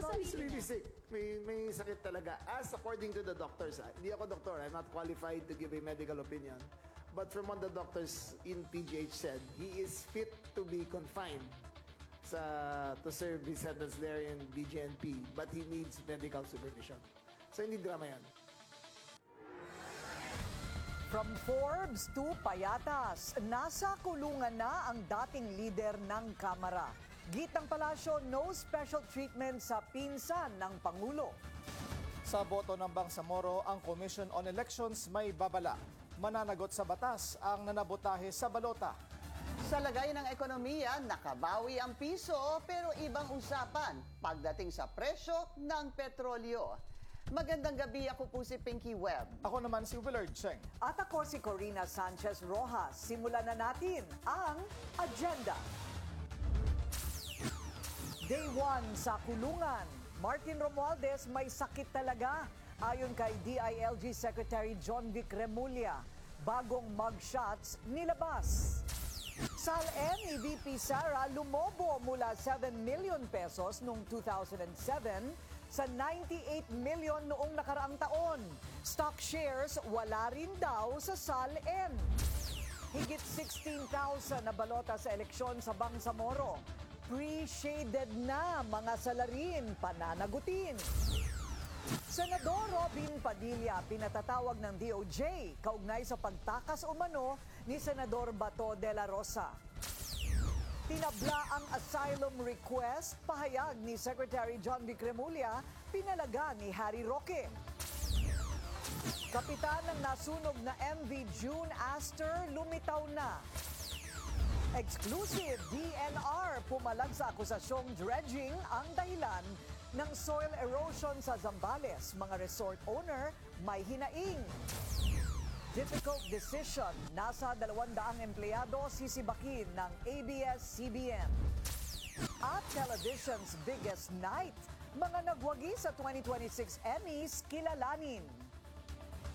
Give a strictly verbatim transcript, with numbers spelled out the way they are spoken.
sa no, he's sarili really niya. sick. May, may sakit talaga. As according to the doctors, ah, hindi ako doktor, I'm not qualified to give a medical opinion. But from what the doctors in P G H said, he is fit to be confined sa to serve his sentence there in B G N P, but he needs medical supervision. So hindi drama yan. From Forbes to Payatas, nasa kulungan na ang dating leader ng Kamara. Gitang Palasyo, no special treatment sa pinsan ng Pangulo. Sa boto ng Bangsamoro, ang Commission on Elections may babala. Mananagot sa batas ang nanabotahe sa balota. Sa lagay ng ekonomiya, nakabawi ang piso pero ibang usapan pagdating sa presyo ng petrolyo. Magandang gabi, ako po si Pinky Webb. Ako naman si Willard Cheng. At ako si Corina Sanchez Rojas. Simulan na natin ang agenda. Day one sa kulungan. Martin Romualdez may sakit talaga. Ayon kay D I L G Secretary John Vic Remulla, bagong mugshots nilabas. SALN ni V P Sara lumobo mula seven million pesos noong two thousand seven sa ninety-eight million noong nakaraang taon. Stock shares wala rin daw sa SALN. Higit sixteen thousand na balota sa eleksyon sa Bangsamoro. Pre-shaded na mga salarin pananagutin. Senador Robin Padilla pinatatawag ng D O J kaugnay sa pagtakas umano ni Senador Bato de la Rosa. Tinabla ang asylum request, pahayag ni Secretary John Vic Remulla, pinalaga ni Harry Roque. Kapitan ng nasunog na M V June Astor lumitaw na. Exclusive, D N R pumalag sa akusasyong dredging ang dahilan ng soil erosion sa Zambales. Mga resort owner may hinaing. Difficult decision. Nasa dalawang daang empleyado sisibakin ng A B S C B N. At television's biggest night. Mga nagwagi sa twenty twenty-six Emmys kilalanin.